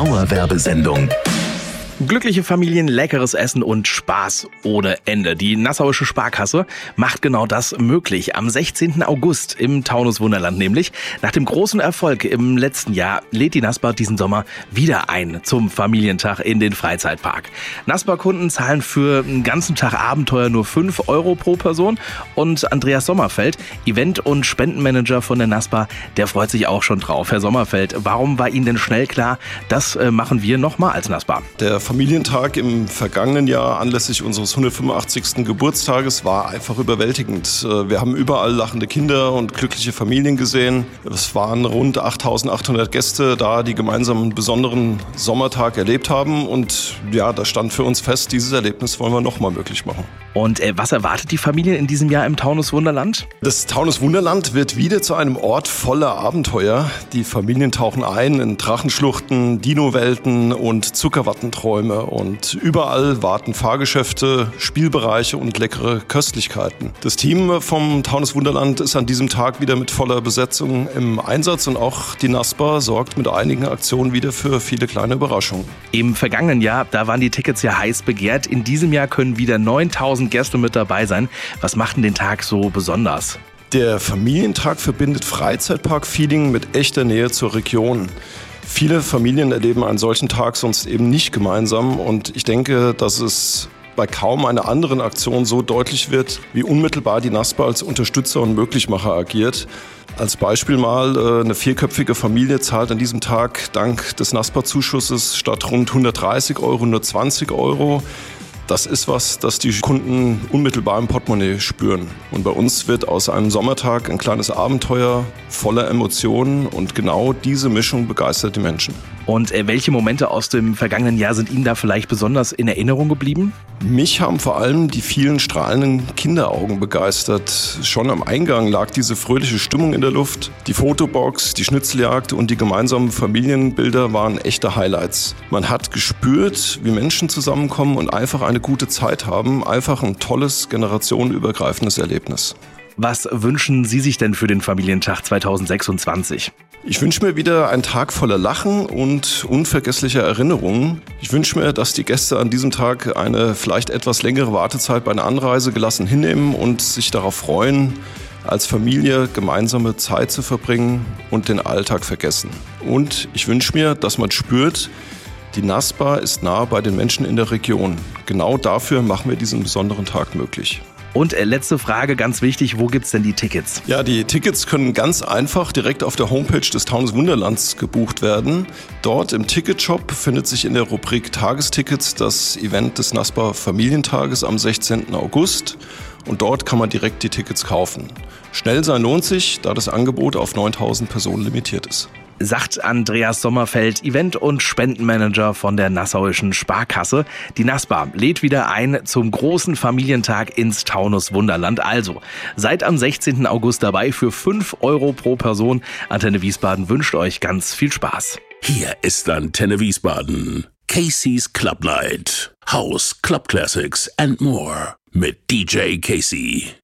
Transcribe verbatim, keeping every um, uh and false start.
Dauerwerbesendung. Glückliche Familien, leckeres Essen und Spaß ohne Ende. Die Nassauische Sparkasse macht genau das möglich. Am sechzehnten August im Taunus Wunderland nämlich. Nach dem großen Erfolg im letzten Jahr lädt die Naspa diesen Sommer wieder ein zum Familientag in den Freizeitpark. Naspa-Kunden zahlen für einen ganzen Tag Abenteuer nur fünf Euro pro Person. Und Andreas Sommerfeld, Event- und Spendenmanager von der Naspa, der freut sich auch schon drauf. Herr Sommerfeld, warum war Ihnen denn schnell klar, das äh, machen wir nochmal als Naspa? Der Familientag im vergangenen Jahr anlässlich unseres hundertfünfundachtzigsten Geburtstages war einfach überwältigend. Wir haben überall lachende Kinder und glückliche Familien gesehen. Es waren rund achttausendachthundert Gäste da, die gemeinsam einen besonderen Sommertag erlebt haben. Und ja, da stand für uns fest, dieses Erlebnis wollen wir nochmal möglich machen. Und äh, was erwartet die Familien in diesem Jahr im Taunus Wunderland? Das Taunus Wunderland wird wieder zu einem Ort voller Abenteuer. Die Familien tauchen ein in Drachenschluchten, Dino-Welten und Zuckerwattenträume. Und überall warten Fahrgeschäfte, Spielbereiche und leckere Köstlichkeiten. Das Team vom Taunus Wunderland ist an diesem Tag wieder mit voller Besetzung im Einsatz und auch die Naspa sorgt mit einigen Aktionen wieder für viele kleine Überraschungen. Im vergangenen Jahr, da waren die Tickets ja heiß begehrt. In diesem Jahr können wieder neuntausend Gäste mit dabei sein. Was macht denn den Tag so besonders? Der Familientag verbindet Freizeitpark-Feeling mit echter Nähe zur Region. Viele Familien erleben einen solchen Tag sonst eben nicht gemeinsam und ich denke, dass es bei kaum einer anderen Aktion so deutlich wird, wie unmittelbar die Naspa als Unterstützer und Möglichmacher agiert. Als Beispiel mal, eine vierköpfige Familie zahlt an diesem Tag dank des Naspa-Zuschusses statt rund hundertdreißig Euro nur zwanzig Euro. Das ist was, das die Kunden unmittelbar im Portemonnaie spüren. Und bei uns wird aus einem Sommertag ein kleines Abenteuer voller Emotionen und genau diese Mischung begeistert die Menschen. Und äh, welche Momente aus dem vergangenen Jahr sind Ihnen da vielleicht besonders in Erinnerung geblieben? Mich haben vor allem die vielen strahlenden Kinderaugen begeistert. Schon am Eingang lag diese fröhliche Stimmung in der Luft. Die Fotobox, die Schnitzeljagd und die gemeinsamen Familienbilder waren echte Highlights. Man hat gespürt, wie Menschen zusammenkommen und einfach eine gute Zeit haben. Einfach ein tolles, generationenübergreifendes Erlebnis. Was wünschen Sie sich denn für den Familientag zweitausendsechsundzwanzig? Ich wünsche mir wieder einen Tag voller Lachen und unvergesslicher Erinnerungen. Ich wünsche mir, dass die Gäste an diesem Tag eine vielleicht etwas längere Wartezeit bei einer Anreise gelassen hinnehmen und sich darauf freuen, als Familie gemeinsame Zeit zu verbringen und den Alltag vergessen. Und ich wünsche mir, dass man spürt, die Naspa ist nah bei den Menschen in der Region. Genau dafür machen wir diesen besonderen Tag möglich. Und äh, letzte Frage, ganz wichtig, wo gibt's denn die Tickets? Ja, die Tickets können ganz einfach direkt auf der Homepage des Taunus Wunderlands gebucht werden. Dort im Ticketshop findet sich in der Rubrik Tagestickets das Event des Naspa Familientages am sechzehnten August. Und dort kann man direkt die Tickets kaufen. Schnell sein lohnt sich, da das Angebot auf neuntausend Personen limitiert ist. Sagt Andreas Sommerfeld, Event- und Spendenmanager von der Nassauischen Sparkasse. Die Naspa lädt wieder ein zum großen Familientag ins Taunus Wunderland. Also, seid am sechzehnten August dabei für fünf Euro pro Person. Antenne Wiesbaden wünscht euch ganz viel Spaß. Hier ist Antenne Wiesbaden. Casey's Club Night. House, Club Classics and more. Mit D J Casey.